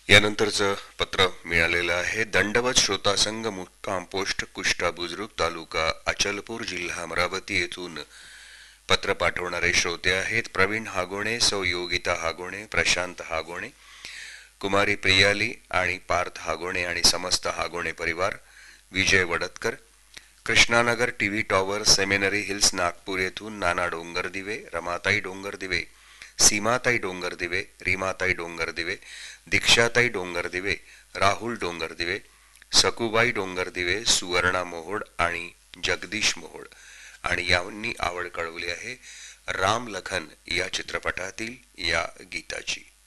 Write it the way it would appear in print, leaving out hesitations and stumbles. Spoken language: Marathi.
यानंतरचं पत्र मिळालेलं आहे. दंडवत श्रोता संघ मुक्काम पोस्ट कुष्टा बुजुर्ग तालुका अचलपूर जिल्हा अमरावती येथून पत्र पाठवणारे श्रोते आहेत प्रवीण हागोणे, सौ योगिता हागोणे, प्रशांत हागोणे, कुमारी प्रियाली आणि पार्थ हागोणे आणि समस्त हागोणे परिवार, विजय Wadatkar, Krishnanagar TV tower, seminary hills Nagpur येथून नाना डोंगरदिवे, रमाताई डोंगरदिवे, सीमाताई डोंगरदिवे, रीमाताई डोंगरदिवे, दीक्षाताई डोंगरदिवे, राहुल डोंगरदिवे, सकुबाई डोंगरदिवे, सुवर्णा मोहोड आणि जगदीश मोहोड आणि यांनी आवड कळवली आहे राम लखन या चित्रपटातील या गीताची.